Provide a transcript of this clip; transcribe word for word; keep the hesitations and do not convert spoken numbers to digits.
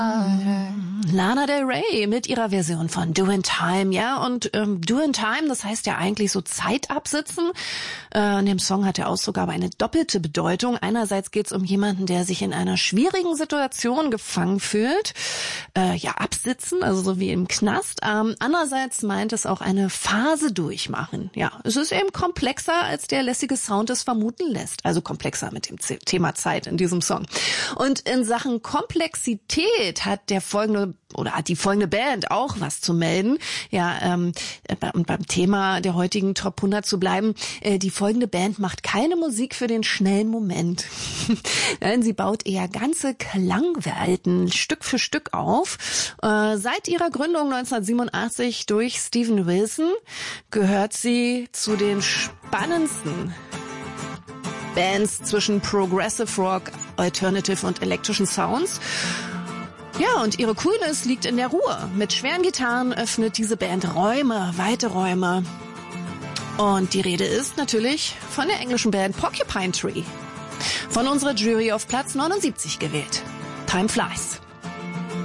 Lana Del Rey mit ihrer Version von Doin' Time, ja, und ähm, Doin' Time, das heißt ja eigentlich so Zeit absitzen. Äh, in dem Song hat der Ausdruck aber eine doppelte Bedeutung. Einerseits geht es um jemanden, der sich in einer schwierigen Situation gefangen fühlt, äh, ja, absitzen, also so wie im Knast. Ähm, andererseits meint es auch eine Phase durchmachen. Ja, es ist eben komplexer, als der lässige Sound es vermuten lässt. Also komplexer mit dem Z- Thema Zeit in diesem Song. Und in Sachen Komplexität hat der folgende oder hat die folgende Band auch was zu melden. Ja, ähm, und beim Thema der heutigen Top hundert zu bleiben, äh, die folgende Band macht keine Musik für den schnellen Moment. Nein, sie baut eher ganze Klangwelten Stück für Stück auf. Äh, seit ihrer Gründung neunzehnhundertsiebenundachtzig durch Steven Wilson gehört sie zu den spannendsten Bands zwischen Progressive Rock, Alternative und elektrischen Sounds. Ja, und ihre Coolness liegt in der Ruhe. Mit schweren Gitarren öffnet diese Band Räume, weite Räume. Und die Rede ist natürlich von der englischen Band Porcupine Tree. Von unserer Jury auf Platz neunundsiebzig gewählt. Time Flies.